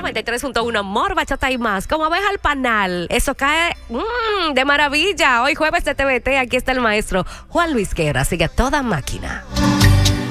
93.1 Amor, Bachata y más. Como ves al panal, eso cae de maravilla. Hoy jueves de TVT, aquí está el maestro Juan Luis Guerra. Sigue toda máquina.